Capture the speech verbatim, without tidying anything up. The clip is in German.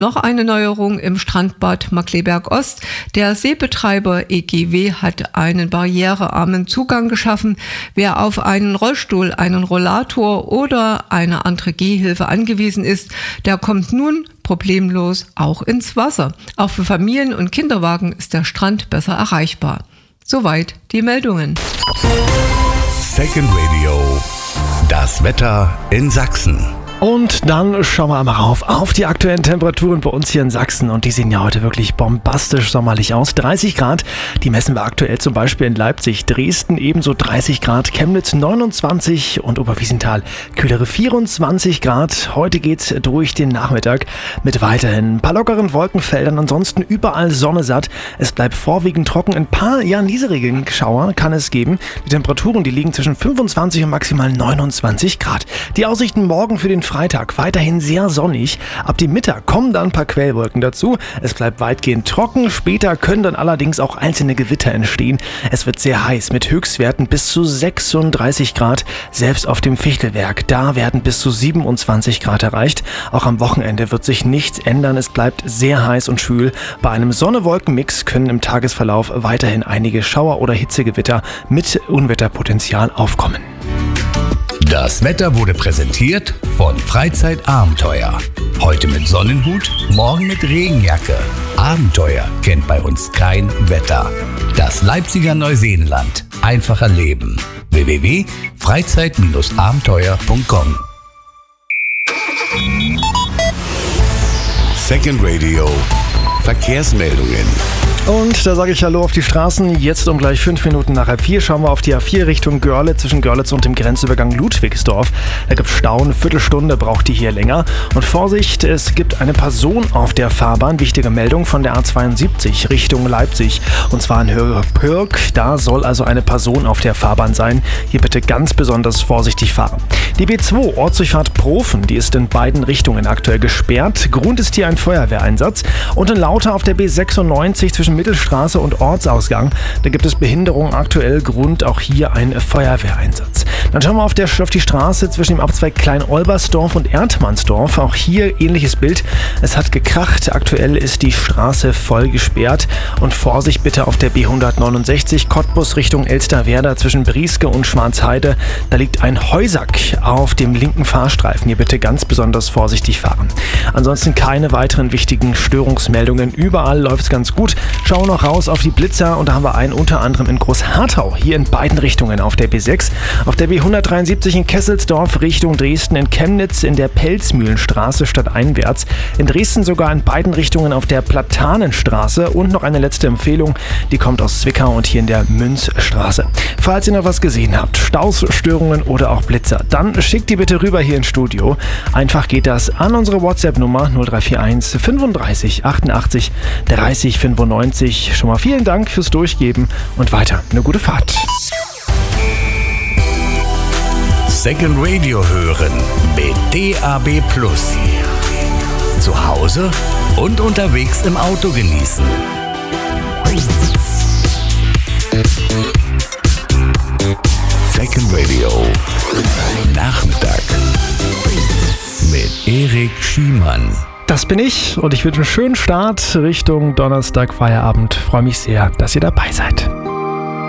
Noch eine Neuerung im Strandbad Markkleeberg Ost. Der Seebetreiber E G W hat einen barrierearmen Zugang geschaffen. Wer auf einen Rollstuhl, einen Rollator oder eine andere Gehhilfe angewiesen ist, der kommt nun problemlos auch ins Wasser. Auch für Familien und Kinderwagen ist der Strand besser erreichbar. Soweit die Meldungen. Second Radio. Das Wetter in Sachsen. Und dann schauen wir einmal rauf auf die aktuellen Temperaturen bei uns hier in Sachsen. Und die sehen ja heute wirklich bombastisch sommerlich aus. dreißig Grad, die messen wir aktuell zum Beispiel in Leipzig, Dresden ebenso dreißig Grad, Chemnitz neunundzwanzig und Oberwiesenthal kühlere vierundzwanzig Grad. Heute geht's durch den Nachmittag mit weiterhin ein paar lockeren Wolkenfeldern. Ansonsten überall Sonne satt. Es bleibt vorwiegend trocken. Ein paar, ja, niedrigen Schauer kann es geben. Die Temperaturen, die liegen zwischen fünfundzwanzig und maximal neunundzwanzig Grad. Die Aussichten morgen für den Freitag weiterhin sehr sonnig. Ab dem Mittag kommen dann ein paar Quellwolken dazu. Es bleibt weitgehend trocken. Später können dann allerdings auch einzelne Gewitter entstehen. Es wird sehr heiß mit Höchstwerten bis zu sechsunddreißig Grad. Selbst auf dem Fichtelwerk, da werden bis zu siebenundzwanzig Grad erreicht. Auch am Wochenende wird sich nichts ändern. Es bleibt sehr heiß und schwül. Bei einem Sonne-Wolken-Mix können im Tagesverlauf weiterhin einige Schauer- oder Hitzegewitter mit Unwetterpotenzial aufkommen. Das Wetter wurde präsentiert von Freizeitabenteuer. Heute mit Sonnenhut, morgen mit Regenjacke. Abenteuer kennt bei uns kein Wetter. Das Leipziger Neuseenland. Einfach erleben. w w w punkt freizeit abenteuer punkt com Second Radio. Verkehrsmeldungen. Und da sage ich Hallo auf die Straßen. Jetzt um gleich fünf Minuten nach halb vier schauen wir auf die A vier Richtung Görlitz, zwischen Görlitz und dem Grenzübergang Ludwigsdorf. Da gibt es Stau, eine Viertelstunde braucht die hier länger. Und Vorsicht, es gibt eine Person auf der Fahrbahn. Wichtige Meldung von der A zweiundsiebzig Richtung Leipzig. Und zwar in Höhe-Pirk. Da soll also eine Person auf der Fahrbahn sein. Hier bitte ganz besonders vorsichtig fahren. Die B zwei Ortsdurchfahrt Profen, die ist in beiden Richtungen aktuell gesperrt. Grund ist hier ein Feuerwehreinsatz. Und in Lauter auf der B sechsundneunzig zwischen Mittelstraße und Ortsausgang. Da gibt es Behinderung, aktuell Grund auch hier ein Feuerwehreinsatz. Dann schauen wir auf, der, auf die Straße zwischen dem Abzweig Klein-Olbersdorf und Erdmannsdorf. Auch hier ähnliches Bild. Es hat gekracht. Aktuell ist die Straße voll gesperrt. Und Vorsicht bitte auf der B hundertneunundsechzig Cottbus Richtung Elsterwerda zwischen Brieske und Schwarzheide. Da liegt ein Heusack auf dem linken Fahrstreifen. Hier bitte ganz besonders vorsichtig fahren. Ansonsten keine weiteren wichtigen Störungsmeldungen. Überall läuft es ganz gut. Schauen noch raus auf die Blitzer und da haben wir einen unter anderem in Großharthau, hier in beiden Richtungen auf der B sechs, auf der B hundertdreiundsiebzig in Kesselsdorf Richtung Dresden, in Chemnitz in der Pelzmühlenstraße stadteinwärts, in Dresden sogar in beiden Richtungen auf der Platanenstraße und noch eine letzte Empfehlung, die kommt aus Zwickau und hier in der Münzstraße. Falls ihr noch was gesehen habt, Staus, Störungen oder auch Blitzer, dann schickt die bitte rüber hier ins Studio. Einfach geht das an unsere WhatsApp-Nummer null drei vier eins fünfunddreißig achtundachtzig dreißig fünfundneunzig. Schon mal vielen Dank fürs Durchgeben und weiter eine gute Fahrt. Second Radio hören mit D A B Plus. Zu Hause und unterwegs im Auto genießen. Second Radio. Nachmittag. Mit Erik Schiemann. Das bin ich und ich wünsche einen schönen Start Richtung Donnerstag Feierabend. Freue mich sehr, dass ihr dabei seid.